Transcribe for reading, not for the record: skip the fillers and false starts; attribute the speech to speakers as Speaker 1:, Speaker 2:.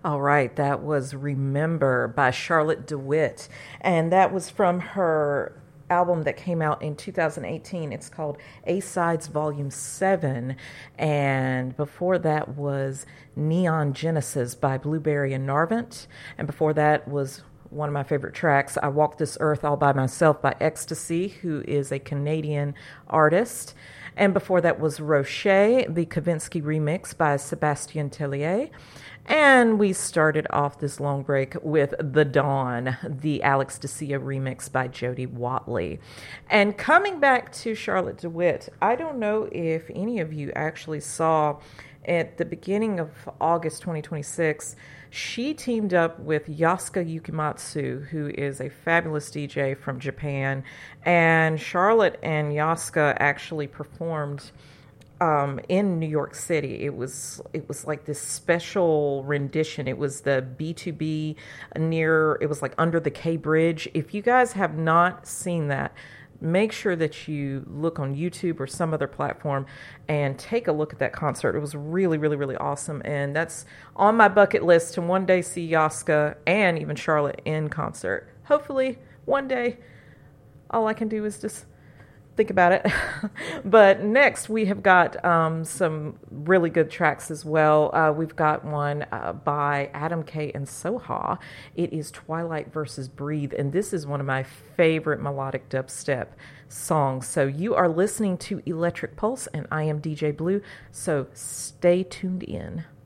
Speaker 1: All right, that was Remember by Charlotte DeWitt. And that was from her album that came out in 2018. It's called A Sides Volume 7. And before that was Neon Genesis by Blueberry and Narvant. And before that was one of my favorite tracks, I Walk This Earth All By Myself by Ecstasy, who is a Canadian artist. And before that was Rocher, the Kavinsky remix by Sebastien Tellier. And we started off this long break with The Dawn, the Alex Decia remix by Jody Watley. And coming back to Charlotte DeWitt, I don't know if any of you actually saw at the beginning of August 2026, she teamed up with Yasuka Yukimatsu, who is a fabulous DJ from Japan. And Charlotte and Yasuka actually performed in New York City. It was like this special rendition. It was the B2B it was like under the K Bridge. If you guys have not seen that, make sure that you look on YouTube or some other platform and take a look at that concert. It was really, really, really awesome. And that's on my bucket list to one day see Yasuka and even Charlotte in concert. Hopefully one day. All I can do is just think about it. But next we have got some really good tracks as well. We've got one by Adam K and Soha. It is Twilight versus Breathe, and this is one of my favorite melodic dubstep songs. So you are listening to Electric Pulse, and I am DJ Blue, so stay tuned in.